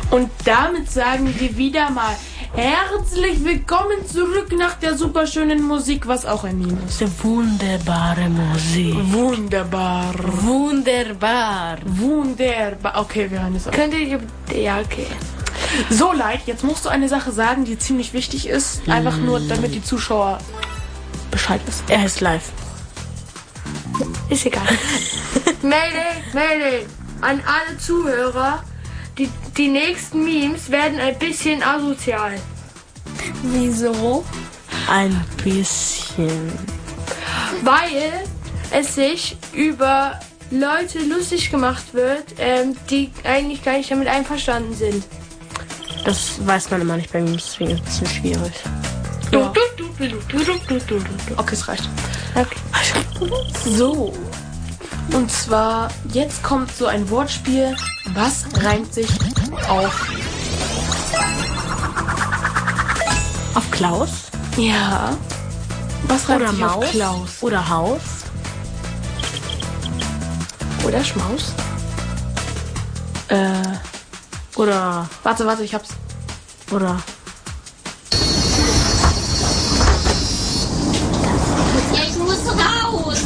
Und damit sagen wir wieder mal herzlich willkommen zurück nach der superschönen Musik, was auch ein Meme ist. Wunderbare Musik. Wunderbar. Okay, wir hören es auf. Könnt ihr... Ja, okay. So, Leid, jetzt musst du eine Sache sagen, die ziemlich wichtig ist. Einfach nur, damit die Zuschauer Bescheid wissen. Er ist live. Ist egal. Mayday. An alle Zuhörer. Die nächsten Memes werden ein bisschen asozial. Wieso? Ein bisschen. Weil es sich über Leute lustig gemacht wird, die eigentlich gar nicht damit einverstanden sind. Das weiß man immer nicht bei Memes, deswegen ist es ein bisschen schwierig. Ja. Okay, es reicht. Okay. So. Und zwar, jetzt kommt so ein Wortspiel. Was reimt sich auf? Auf Klaus? Ja. Was reimt Oder sich Maus? auf Klaus? Oder Haus? Oder Schmaus? Oder... Warte, ich hab's. Oder... Ja, ich muss raus.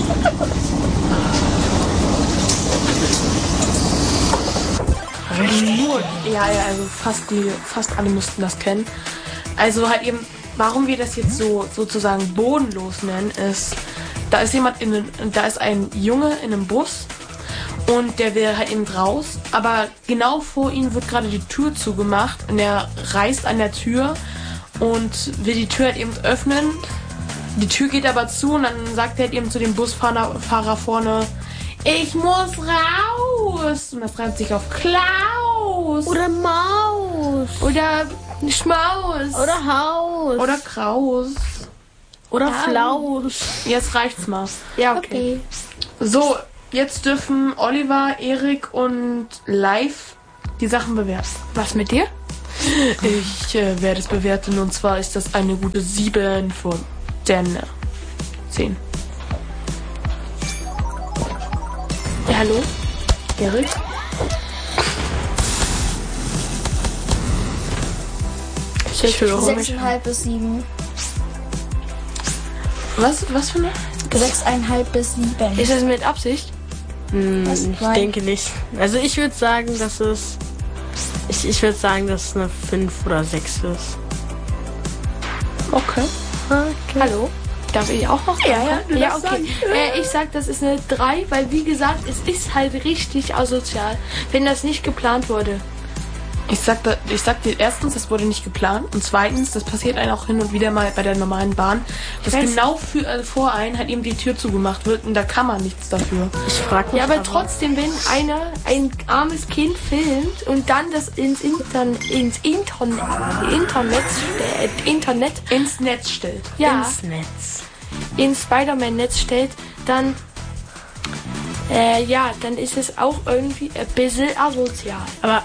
Ja, also fast alle müssten das kennen. Also halt eben, warum wir das jetzt so sozusagen bodenlos nennen, ist, da ist ein Junge in einem Bus und der will halt eben raus, aber genau vor ihm wird gerade die Tür zugemacht und er reißt an der Tür und will die Tür halt eben öffnen. Die Tür geht aber zu und dann sagt er halt eben zu dem Busfahrer vorne, ich muss raus. Und das reimt sich auf Klaus. Oder Maus. Oder Schmaus. Oder Haus. Oder Kraus. Oder Flaus. Jetzt reicht's mal. Ja, okay. So, jetzt dürfen Oliver, Erik und Live die Sachen bewerten. Was mit dir? Ich werde es bewerten und zwar ist das eine gute 7 von 10. Ja, hallo? Erik? Ich höre mich. 6,5 bis 7. Was für eine? 6,5 bis 7. Ist das mit Absicht? Ich denke nicht. Also ich würde sagen, dass es... Ich würde sagen, dass es eine 5 oder 6 ist. Okay. Hallo? Darf ich auch noch? Ja, du Ja, darfst okay. Ich sag, das ist eine 3, weil wie gesagt, es ist halt richtig asozial, wenn das nicht geplant wurde. Ich sag dir erstens, das wurde nicht geplant und zweitens, das passiert einem auch hin und wieder mal bei der normalen Bahn, dass genau vor einen halt eben die Tür zugemacht wird und da kann man nichts dafür. Ich frage mich Ja, aber trotzdem, wenn einer ein armes Kind filmt und dann das ins Netz stellt. Ja, ins Netz. ins Spider-Man-Netz stellt, dann dann ist es auch irgendwie ein bisschen asozial. Aber...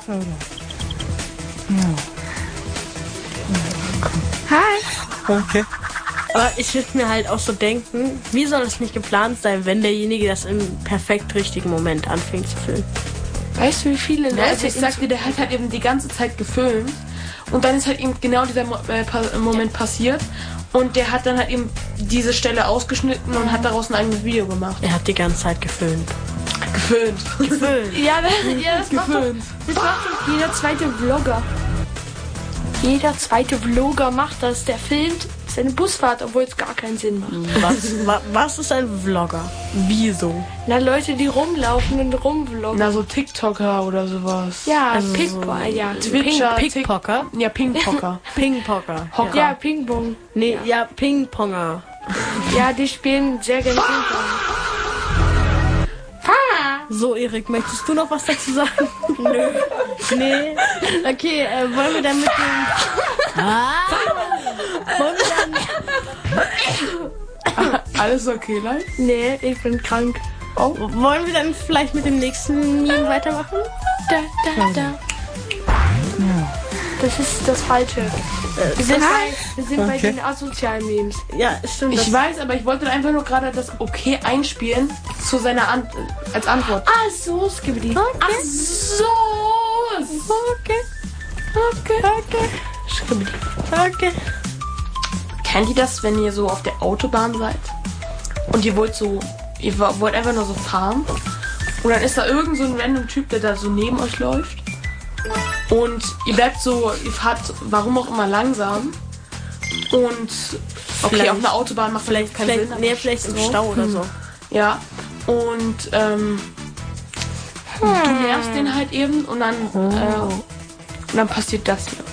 Hi. Okay. Aber ich würde mir halt auch so denken, wie soll es nicht geplant sein, wenn derjenige das im perfekt richtigen Moment anfängt zu filmen? Weißt du, wie viele Leute... Also ich sag dir, der hat halt eben die ganze Zeit gefilmt und dann ist halt eben genau dieser Moment passiert und der hat dann halt eben diese Stelle ausgeschnitten und hat daraus ein eigenes Video gemacht. Er hat die ganze Zeit gefilmt. Gefilmt. Ja, das macht doch jeder zweite Vlogger. Jeder zweite Vlogger macht das. Der filmt seine Busfahrt, obwohl es gar keinen Sinn macht. Was ist ein Vlogger? Wieso? Na, Leute, die rumlaufen und rumvloggen. Na, so TikToker oder sowas. Ja, Also Twitcher, Pickpocker? Ja, Pingpocker. Pingpocker. Hocker. Ja, Ping-Pong. Nee, ja, Pingponger. Ja, die spielen sehr gerne Ping-Pong. So, Erik, möchtest du noch was dazu sagen? Nö. Nee. Okay, wollen wir dann mit dem... Wollen wir dann... Alles okay, Leute? Nee, ich bin krank. Oh, wollen wir dann vielleicht mit dem nächsten Meme weitermachen? Da. Das ist das Falsche. Wir sind bei den asozialen Memes. Ja, stimmt. Ich weiß, aber ich wollte einfach nur gerade das Okay einspielen zu seiner als Antwort. Ah, so, Skibidi. Okay. Ach so. Okay. Okay. Kennt ihr das, wenn ihr so auf der Autobahn seid? Und ihr wollt einfach nur so fahren? Und dann ist da irgend so ein random Typ, der da so neben euch läuft. Und ihr fahrt warum auch immer langsam. Und okay, auf einer Autobahn macht vielleicht keinen Sinn. Nee, vielleicht im Stau oder so. Ja. Und du nervst den halt eben und dann passiert das hier.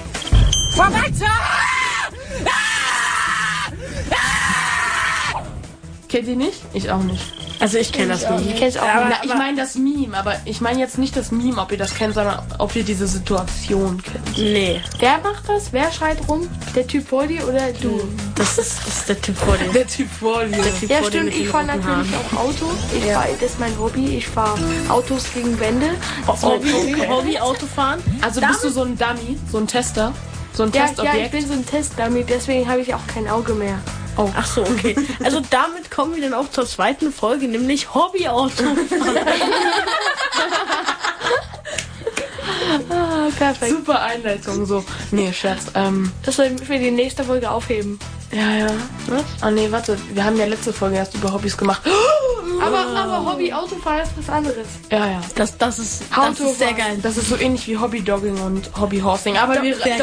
Kennt ihr nicht? Ich auch nicht. Also ich kenne das Meme. Ich kenne es auch nicht. Ich meine das Meme, aber ich meine jetzt nicht das Meme, ob ihr das kennt, sondern ob ihr diese Situation kennt. Nee. Wer macht das? Wer schreit rum? Der Typ vor dir oder du? Das ist der Typ vor dir. Der Typ vor dir. Ja, stimmt. Ich fahre natürlich auch Auto. Das ist mein Hobby. Ich fahre Autos gegen Wände. Hobby Autofahren. Also bist du so ein Dummy, so ein Tester, so ein Testobjekt? Ja, ich bin so ein Testdummy, deswegen habe ich auch kein Auge mehr. Oh. Ach so, okay. Also damit kommen wir dann auch zur zweiten Folge, nämlich Hobby-Autofahren. Perfekt. Super Einleitung, so. Nee, Scherz. Das soll wir für die nächste Folge aufheben. Ja. Was? Oh nee, warte. Wir haben ja letzte Folge erst über Hobbys gemacht. Aber Hobby-Autofahren ist was anderes. Ja. Das ist sehr geil. Das ist so ähnlich wie Hobby-Dogging und Hobby-Horsing. Aber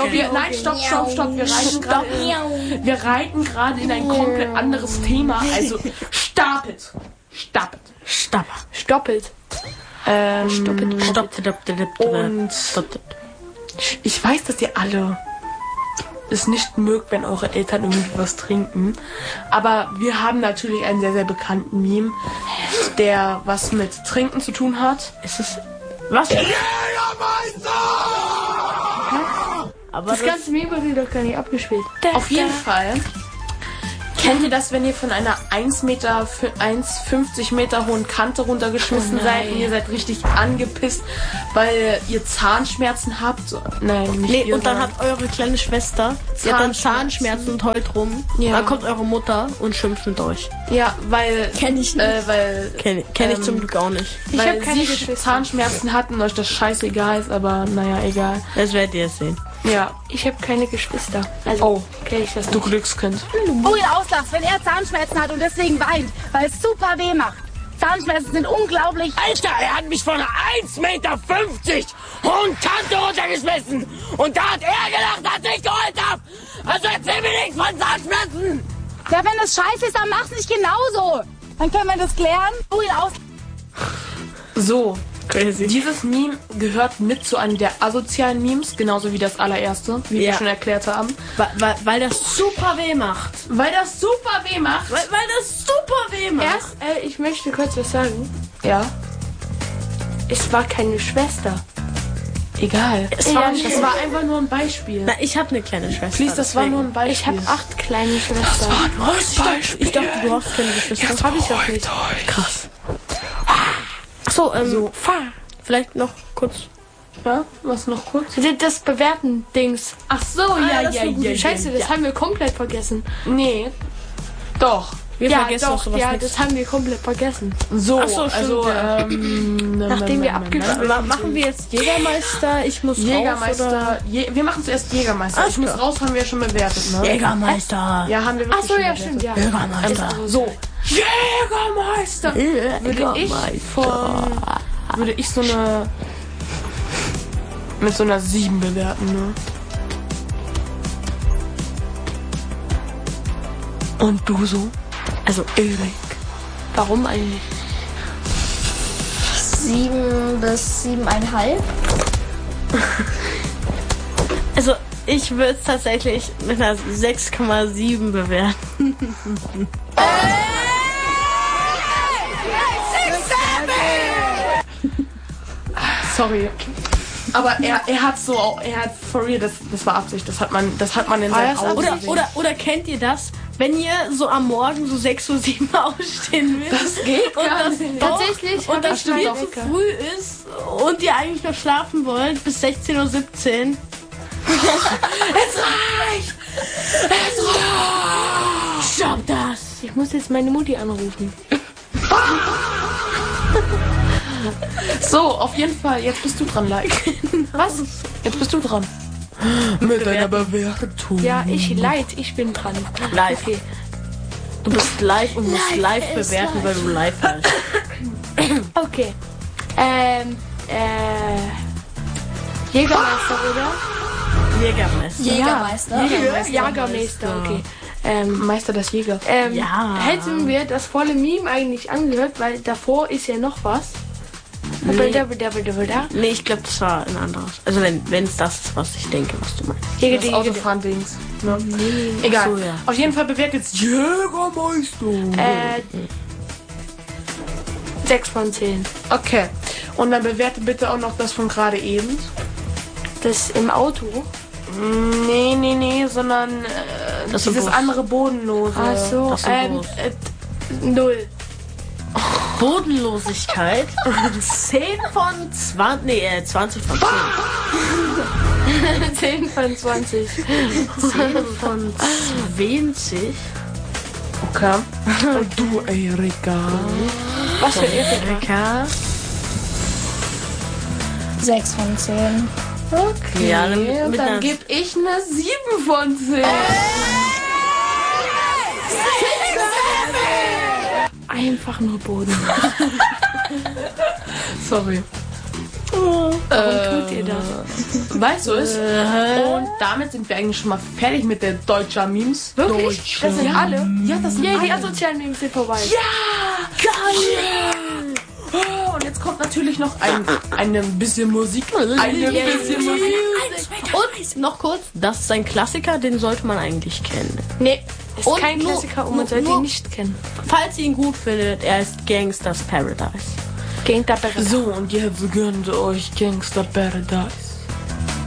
wir reiten gerade in ein komplett anderes Thema. Also, stoppet. Stoppelt. Und ich weiß, dass ihr alle es nicht mögt, wenn eure Eltern irgendwie was trinken. Aber wir haben natürlich einen sehr, sehr bekannten Meme, der was mit Trinken zu tun hat. Ist es... Was? Jägermeister! Aber Das ganze Meme wird doch gar nicht abgespielt. Auf jeden Fall. Kennt ihr das, wenn ihr von einer 1,50 Meter hohen Kante runtergeschmissen seid und ihr seid richtig angepisst, weil ihr Zahnschmerzen habt? Nein, nicht Nee, ihr, und dann sondern- hat eure kleine Schwester, die hat dann Zahnschmerzen und heult rum. Ja. Dann kommt eure Mutter und schimpft mit euch. Ja, weil... Kenn ich nicht. Weil Kenn ich zum Glück auch nicht. Ich weil habe keine sie Geschwister. Zahnschmerzen hatten und euch das scheißegal ist, aber naja, egal. Das werdet ihr jetzt sehen. Ja. Ich habe keine Geschwister. Also Oh, kenn ich das du nicht. Glückskind. Wo ihn auslachst, wenn er Zahnschmerzen hat und deswegen weint, weil es super weh macht. Zahnschmerzen sind unglaublich. Alter, er hat mich von einer 1,50 Meter hohen Kante runtergeschmissen. Und da hat er gelacht, als ich geheult hab. Also erzähl mir nichts von Zahnschmerzen. Ja, wenn das scheiße ist, dann mach's nicht genauso. Dann können wir das klären. Wo ihn aus... So, Crazy. dieses Meme gehört mit zu einem der asozialen Memes, genauso wie das allererste, wie wir Ja. schon erklärt haben. Weil das super weh macht. Weil das super weh macht. Weil das super weh macht. Erst, ich möchte kurz was sagen. Ja, Es war keine Schwester. egal. Es war Ja, Das war einfach nur ein Beispiel. Na, ich habe eine kleine Schwester. Please, das war nur ein Beispiel. Ich habe 8 kleine Schwestern. nur ein Beispiel. Ich dachte, du hast keine Geschwister. Das habe ich auch nicht. Krass. Achso, vielleicht noch kurz. Ja, was noch kurz? Das Bewerten-Dings. Ach so, Scheiße, das haben wir komplett vergessen. Nee, doch. Wir Ja, vergessen auch doch, sowas ja, nicht. das haben wir komplett vergessen. So, Ach so, stimmt, also, ja. Nachdem wir abgeschlossen Machen wir jetzt Jägermeister, ich muss raus, Jägermeister. Wir machen zuerst Jägermeister. Alles Ich muss klar. raus, haben wir schon bewertet, ne? oder? Jägermeister. Ja, haben wir wirklich Ach so, schon ja, bewertet. stimmt, ja. Jägermeister. So, Jägermeister. Würde ich so eine mit so einer 7 bewerten, ne? Und du so? Also, Erik. Warum eigentlich? 7 bis 7,5. also ich würde es tatsächlich mit einer 6,7 bewerten. Sorry. Aber er hat for real, das war Absicht, das hat man in seinen das Augen gesehen. Oder kennt ihr das, wenn ihr so am Morgen so 6:07 Uhr aufstehen müsst? Das geht gar das nicht. Tatsächlich und hab das ich keinen viel zu Wecker. früh ist und ihr eigentlich noch schlafen wollt bis 16:17 Uhr. Stopp das! Ich muss jetzt meine Mutti anrufen. So, auf jeden Fall, jetzt bist du dran, Like. Was? Jetzt bist du dran. Mit einer Bewertung. Ja, ich bin dran. Live. Okay. Du bist live und musst live bewerten, weil du live bist. Okay. Jägermeister, oder? Jägermeister. Jägermeister, okay. Meister des Jägers. Ja. Hätten wir das volle Meme eigentlich angehört, weil davor ist ja noch was. Nee, ich glaube, das war ein anderes. Also wenn es das ist, was ich denke, was du meinst. Das Autofahren-Dings. Ne? Egal. So, ja. Auf jeden Fall bewertet jetzt Jägermeister. 6 von 10. Okay. Und dann bewerte bitte auch noch das von gerade eben. Das im Auto? Nee, sondern Das dieses Bus. andere Bodenlose. Ach so, Das ist Bus. 0. Bodenlosigkeit. 10 von 20. Nee, 20 von 10. 10 von 20. 10 von 20. Okay. Und du, Erika. Was für Erika? 6 von 10. Okay. Ja, mit dann einer- gebe ich eine 7 von 10. Einfach nur Boden. Sorry. Warum tut ihr das? Weißt du es? Und damit sind wir eigentlich schon mal fertig mit der deutschen Memes. Wirklich? Das sind alle? Ja, das sind Die alle. asozialen Memes sind vorbei. Oh, und jetzt kommt natürlich noch ein bisschen Musik. Ein bisschen Musik. Und noch kurz, das ist ein Klassiker, den sollte man eigentlich kennen. Nee, ist Und kein nur- Klassiker und man sollte nur- ihn nicht kennen. Falls ihr ihn gut findet, er ist Gangsters Paradise. Gangster Paradise. So, und jetzt gönnt euch Gangster Paradise.